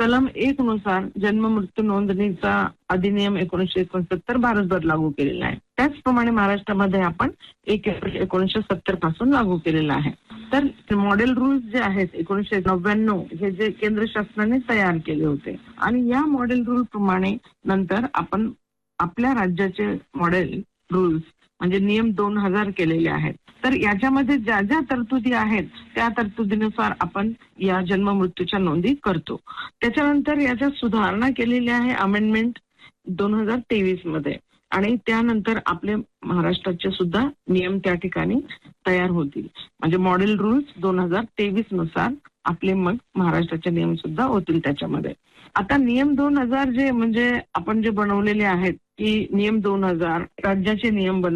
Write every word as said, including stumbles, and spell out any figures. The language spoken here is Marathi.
कलम एक नुसार जन्म मृत्यू नोंदणीचा अधिनियम एकोणीसशे एकोणसत्तर भारतभर लागू केलेला आहे. त्याचप्रमाणे महाराष्ट्रामध्ये आपण एक एप्रिल एकोणीसशे सत्तर पासून लागू केलेला आहे. तर मॉडेल रूल्स जे आहेत एकोणीसशे नव्याण्णव हे जे केंद्र शासनाने तयार केले होते आणि या मॉडेल रूल प्रमाणे नंतर आपण आपल्या राज्याचे मॉडेल रूल्स म्हणजे नियम दोन हजार केलेले आहेत. तर याच्यामध्ये ज्या ज्या तरतुदी आहेत त्या तरतुदीनुसार आपण या जन्म मृत्यूच्या नोंदी करतो. त्याच्यानंतर याच्यात सुधारणा केलेली आहे अमेंडमेंट दोन हजार तेवीस मध्ये आणि त्यानंतर आपले महाराष्ट्राचे सुद्धा नियम त्या ठिकाणी तयार होतील. म्हणजे मॉडेल रूल्स दोन हजार तेवीस नुसार आपले मग महाराष्ट्राचे नियम सुद्धा होतील त्याच्यामध्ये. आता नियम दोन हजार जे म्हणजे आपण जे बनवलेले आहेत की नियम दोन हजार राज्याचे नियम बनव